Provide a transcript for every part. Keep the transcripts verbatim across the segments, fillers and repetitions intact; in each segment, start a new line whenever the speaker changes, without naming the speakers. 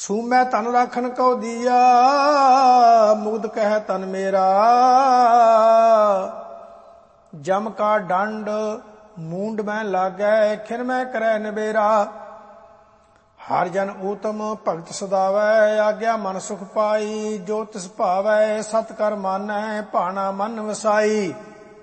ਸੂਮੈ ਤਨ ਰਾਖਨ ਕਉ ਦੀਆ, ਮੁਗਧ ਕਹਿ ਤਨ ਮੇਰਾ। ਜਮ ਕਾ ਡੰਡ ਮੂੰਡ ਮੈਂ ਲਾਗੈ, ਖਿਨ ਮੈਂ ਕਰੈ ਨਿਬੇਰਾ। ਹਰ ਜਨ ਊਤਮ ਭਗਤ ਸਦਾਵੈ, ਆਗਿਆ ਮਨ ਸੁਖ ਪਾਈ। ਜੋ ਤਿਸ ਭਾਵੈ ਸਤ ਕਰ ਮਾਨੈ, ਭਾਣਾ ਮਨ ਵਸਾਈ।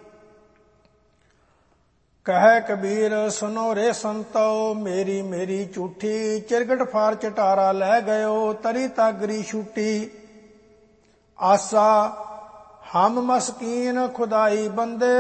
ਕਹਿ ਕਬੀਰ ਸੁਨੋ ਰੇ ਸੰਤੋ, ਮੇਰੀ ਮੇਰੀ ਝੂਠੀ। ਚਿਰਗਟ ਫਾਰ ਚਟਾਰਾ ਲੈ ਗਇਓ, ਤਰੀ ਤਾਗਰੀ ਛੂਟੀ। ਆਸਾ ਹਮ ਮਸਕੀਨ ਖੁਦਾਈ ਬੰਦੇ,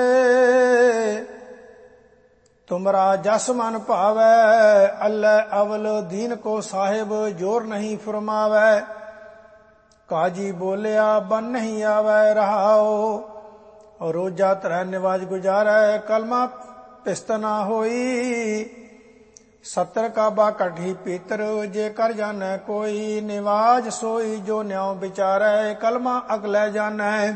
ਤੁਮਰਾ ਜਸ ਮਨ ਭਾਵੈ। ਅੱਲੇ ਅਵਲ ਦੀਨ ਕੋ ਸਾਹਿਬ, ਜੋਰ ਨਹੀਂ ਫਰਮਾਵੈ। ਕਾਜੀ ਬੋਲਿਆ ਬਨ ਨਹੀਂ ਆਵੈ ਰਹਾਓ। ਰੋਜਾ ਤਰੈ ਨਿਵਾਜ ਗੁਜਾਰੈ, ਕਲਮਾ ਪਿਸਤ ਨਾ ਹੋਈ। ਸੱਤਰ ਕਾਬਾ ਕਢੀ ਪੀਤਰ, ਜੇ ਕਰ ਜਾਣੈ ਕੋਈ। ਨਿਵਾਜ ਸੋਈ ਜੋ ਨਿਉ ਵਿਚਾਰੈ, ਕਲਮਾ ਅਗਲੇ ਜਾਣੈ।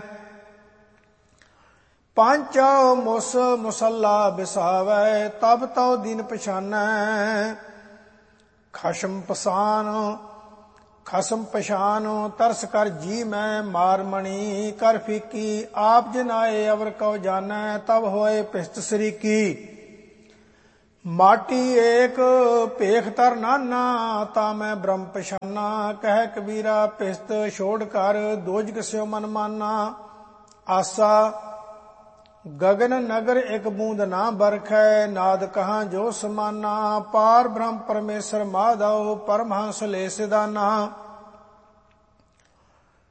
ਪਾਂਚੋ ਮੁਸ ਮੁਸੱਲਾ ਬਿਸਾਵੈ, ਤਬ ਤਉ ਦਿਨ ਪਛਾਨੈ। ਖਸ਼ਮ ਪਸਾਨ ਖਸਮ ਪਛਾਨ, ਤਰਸ ਕਰ ਜੀ ਮੈਂ ਮਾਰ ਮਣੀ। ਕਰ ਫੀਕੀ ਆਪ ਜਨਾਏ, ਅਵਰ ਕਉ ਜਾਣੈ। ਤਬ ਹੋਏ ਪਿਸਤ ਸਰੀਕੀ। ਮਾਟੀ ਏਕ ਭੇਖ ਤਰ ਨਾਨਾ, ਤਾ ਮੈਂ ਬ੍ਰਹਮ ਪਛਾਨਾ। ਕਹਿ ਕਬੀਰਾ ਪਿਸਤ ਛੋੜ ਕਰ, ਦੋਜਕ ਸਿਓ ਮਨ ਮਾਨਾ। ਆਸਾ ਗਗਨ ਨਗਰ ਇੱਕ ਬੂੰਦ ਨਾ ਬਰਖੈ, ਨਾਦ ਕਹਾਂ ਜੋ ਸਮਾਨਾ। ਪਾਰ ਬ੍ਰਹਮ ਪਰਮੇਸ਼ਰ ਮਾਧਵ, ਪਰਮਹੰਸ ਲੈ ਸਿਦਾਨਾ।